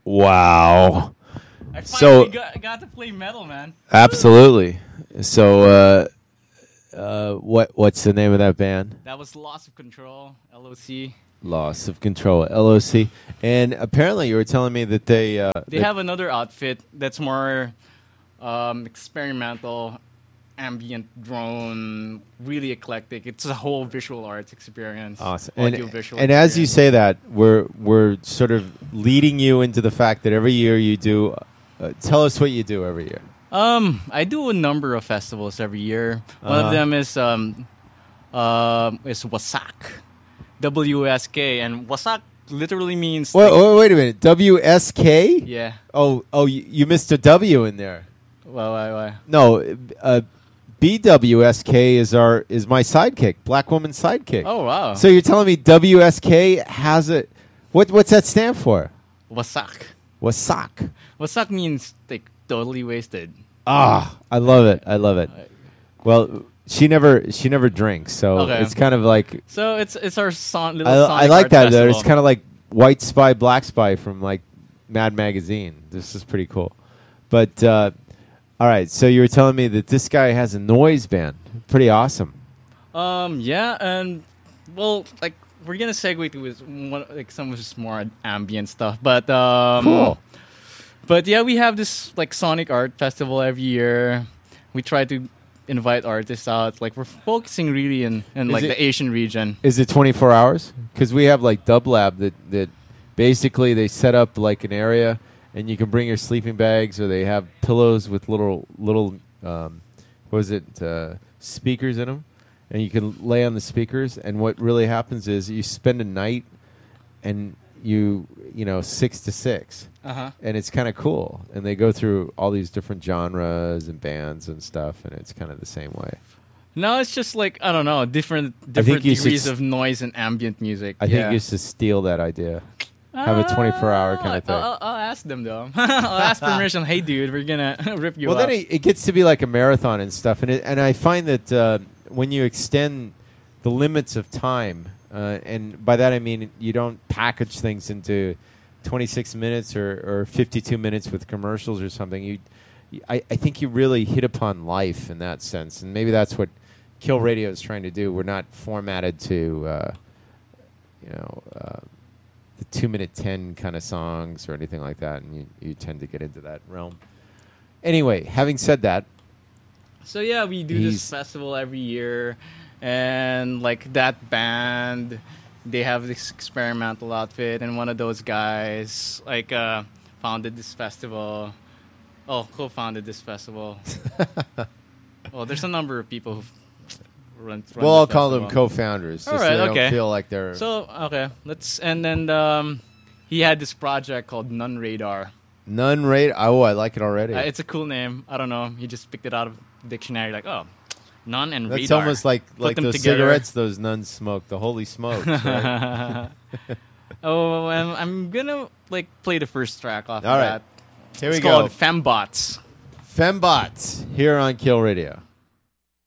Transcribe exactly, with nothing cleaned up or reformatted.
Wow. I finally So got, got to play metal, man. absolutely. So uh, uh, what what's the name of that band? That was Loss of Control, L O C. Loss of Control, L O C. And apparently, you were telling me that they uh, They that have another outfit that's more um, experimental, ambient drone, really eclectic. It's a whole visual arts experience. awesome. Audio And, visual and as you experience. say that, we're we're sort of leading you into the fact that every year you do. Uh, tell us what you do every year. Um, I do a number of festivals every year. One Uh-huh. of them is um, um, is Wasak, W S K, and Wasak literally means Wait, like- wait, wait a minute. W S K? yeah. Oh, oh, you, you missed a W in there. Why, why, why? No, uh, B W S K is our is my sidekick, Black Woman Sidekick. Oh wow. So you're telling me W S K has a what? What's that stand for? Wasak. Wasak. Wasak means like totally wasted. Ah, I love it. I love it. Well, she never she never drinks, so Okay. it's kind of like So it's it's our son, little I, Sonic I like Art that. Though. Festival. It's kind of like White Spy, Black Spy from like Mad Magazine. This is pretty cool. But uh, all right, so you were telling me that this guy has a noise band. Pretty awesome. Um, yeah, and well, like we're gonna segue to his one, like some of his more ambient stuff, but um, Cool. But yeah, we have this like Sonic Art Festival every year. We try to invite artists out. Like we're focusing really in, in Is like it- the Asian region. Is it twenty-four hours? Because we have like Dub Lab that, that basically they set up like an area and you can bring your sleeping bags, or they have pillows with little little um, what is it uh, speakers in them, and you can lay on the speakers. And what really happens is you spend a night and you you know six to six. Uh huh. And it's kind of cool. And they go through all these different genres and bands and stuff, and it's kind of the same way. No, it's just like I don't know, different think different you should degrees s- of noise and ambient music. I yeah. think you should steal that idea. Have a twenty-four hour kind of thing. I'll, I'll ask them though. I'll ask permission. Hey, dude, we're gonna rip you Well, up. then it, it gets to be like a marathon and stuff, and it, and I find that uh, when you extend the limits of time, uh, and by that I mean you don't package things into twenty-six minutes or, or fifty-two minutes with commercials or something. You, I, I think you really hit upon life in that sense, and maybe that's what Kill Radio is trying to do. We're not formatted to, uh, you know, uh, the two minute ten kind of songs or anything like that, and you, you tend to get into that realm. Anyway, having said that, So yeah, we do He's- this festival every year, and like that band, they have this experimental outfit, and one of those guys like uh, founded this festival. Oh, co-founded this festival. Well, there's a number of people who run. run we'll all this call them festival. co-founders, just All so right, they okay. don't feel like they're. So okay, let's and then um, he had this project called Nun Radar. None rate. Oh, I like it already. Uh, it's a cool name. I don't know. He just picked it out of the dictionary. Like, oh, nun and That's radar. almost like Put like them those together. cigarettes those nuns smoke, the holy smokes. Right? Oh, I'm, I'm gonna like play the first track off All of right. that. Here It's we go. called Fembots. Fembots here on Kill Radio.